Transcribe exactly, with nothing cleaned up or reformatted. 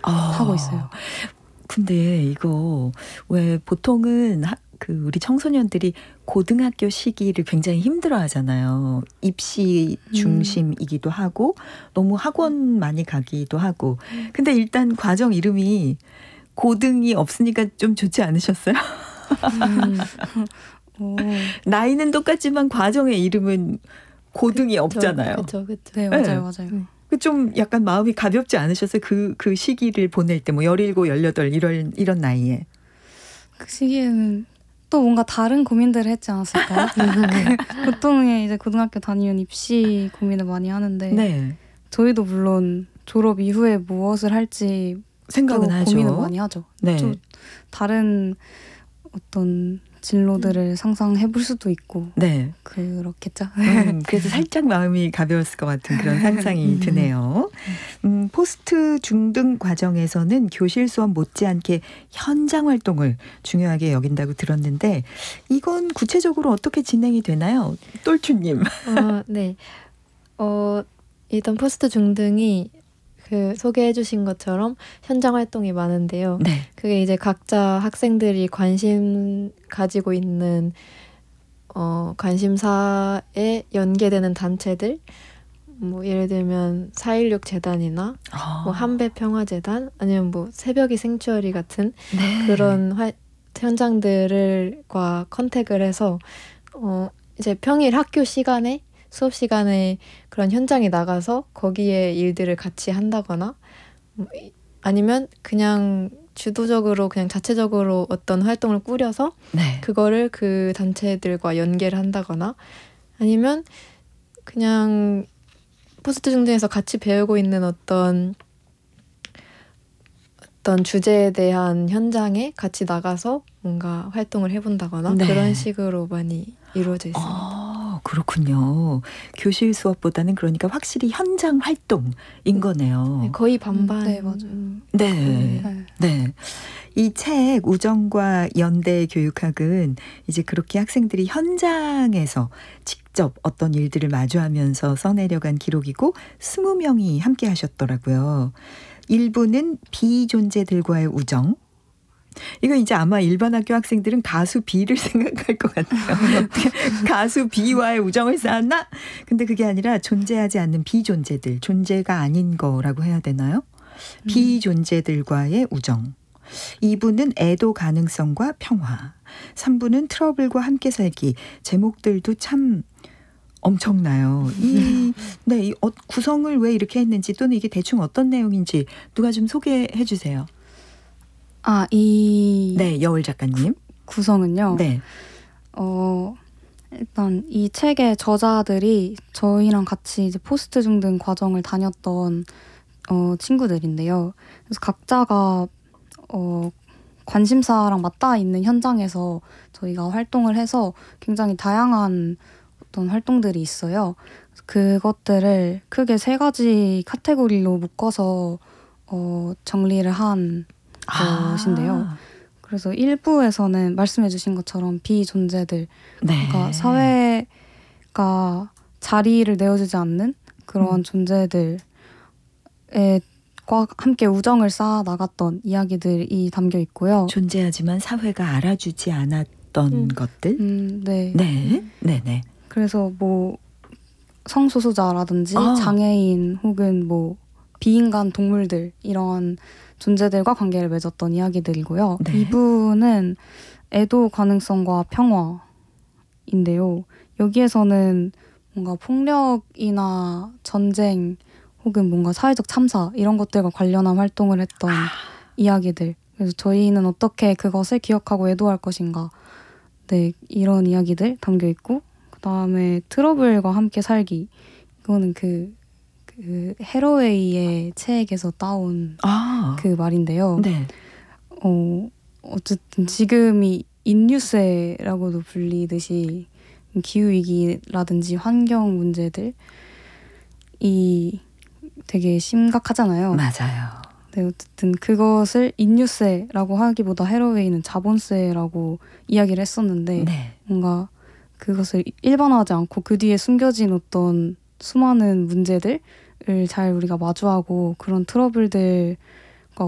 하고 있어요. 근데 이거 왜 보통은 하, 그 우리 청소년들이 고등학교 시기를 굉장히 힘들어하잖아요. 입시 중심이기도 하고 너무 학원 많이 가기도 하고. 근데 일단 과정 이름이 고등이 없으니까 좀 좋지 않으셨어요? 음. 나이는 똑같지만 과정의 이름은 고등이 그쵸, 없잖아요. 그렇죠, 그렇죠. 네, 맞아요, 맞아요. 네. 좀 약간 마음이 가볍지 않으셨어요? 그, 그 시기를 보낼 때, 뭐, 열일곱, 열여덟, 이런, 이런 나이에. 그 시기에는 또 뭔가 다른 고민들을 했지 않았을까요? 그 보통의 이제 고등학교 다니면 입시 고민을 많이 하는데 네. 저희도 물론 졸업 이후에 무엇을 할지 생각은 하죠. 고민을 많이 하죠. 네. 좀 다른 어떤 진로들을 음. 상상해 볼 수도 있고 네. 그렇겠죠. 음, 그래서 살짝 마음이 가벼웠을 것 같은 그런 상상이 드네요. 음, 포스트 중등 과정에서는 교실 수업 못지않게 현장 활동을 중요하게 여긴다고 들었는데 이건 구체적으로 어떻게 진행이 되나요? 똘추님. 어, 네. 어, 일단 포스트 중등이 그 소개해 주신 것처럼 현장 활동이 많은데요. 네. 그게 이제 각자 학생들이 관심 가지고 있는 어, 관심사에 연계되는 단체들, 뭐 예를 들면 사일육 재단이나 아. 뭐 한배평화재단 아니면 뭐 새벽이 생추어리 같은 네. 그런 화, 현장들과 컨택을 해서 어, 이제 평일 학교 시간에 수업 시간에 그런 현장에 나가서 거기에 일들을 같이 한다거나 아니면 그냥 주도적으로 그냥 자체적으로 어떤 활동을 꾸려서 네. 그거를 그 단체들과 연계를 한다거나 아니면 그냥 포스트 중등에서 같이 배우고 있는 어떤 어떤 주제에 대한 현장에 같이 나가서 뭔가 활동을 해본다거나 네. 그런 식으로 많이 이루어져 있습니다. 아, 그렇군요. 교실 수업보다는 그러니까 확실히 현장 활동인 거네요. 네, 거의 반반. 음, 네, 맞아요. 네. 네. 네. 이 책 우정과 연대 교육학은 이제 그렇게 학생들이 현장에서 직접 어떤 일들을 마주하면서 써내려간 기록이고 스무 명이 함께 하셨더라고요. 일부는 비존재들과의 우정. 이거 이제 아마 일반 학교 학생들은 가수 B를 생각할 것 같아요. 가수 B와의 우정을 쌓았나? 근데 그게 아니라 존재하지 않는 비존재들, 존재가 아닌 거라고 해야 되나요? 비존재들과의 우정. 이 부는 애도 가능성과 평화. 삼 부는 트러블과 함께 살기. 제목들도 참 엄청나요. 이, 네, 이 어, 구성을 왜 이렇게 했는지 또는 이게 대충 어떤 내용인지 누가 좀 소개해 주세요. 아, 이 네, 여울 작가님. 구성은요. 네. 어, 일단 이 책의 저자들이 저희랑 같이 이제 포스트 중등 과정을 다녔던 어, 친구들인데요. 그래서 각자가 어, 관심사랑 맞닿아 있는 현장에서 저희가 활동을 해서 굉장히 다양한 어떤 활동들이 있어요. 그것들을 크게 세 가지 카테고리로 묶어서 어, 정리를 한 아. 것인데요. 그래서 일 부에서는 말씀해 주신 것처럼 비존재들, 네. 그러니까 사회가 자리를 내어주지 않는 그런 음. 존재들에 과 함께 우정을 쌓아 나갔던 이야기들이 담겨 있고요. 존재하지만 사회가 알아주지 않았던 음. 것들. 음, 네. 네, 네, 네. 그래서 뭐 성소수자라든지 아. 장애인 혹은 뭐 비인간 동물들 이런 존재들과 관계를 맺었던 이야기들이고요. 네. 이 부는 애도 가능성과 평화인데요. 여기에서는 뭔가 폭력이나 전쟁 혹은 뭔가 사회적 참사 이런 것들과 관련한 활동을 했던 아. 이야기들. 그래서 저희는 어떻게 그것을 기억하고 애도할 것인가. 네, 이런 이야기들 담겨 있고 그 다음에 트러블과 함께 살기. 이거는 그, 그 헤러웨이의 책에서 따온 아. 그 말인데요. 네. 어, 어쨌든 지금이 인류세라고도 불리듯이 기후위기라든지 환경 문제들이 되게 심각하잖아요. 맞아요. 네, 어쨌든 그것을 인류세라고 하기보다 헤러웨이는 자본세라고 이야기를 했었는데 네. 뭔가 그것을 일반화하지 않고 그 뒤에 숨겨진 어떤 수많은 문제들을 잘 우리가 마주하고 그런 트러블들을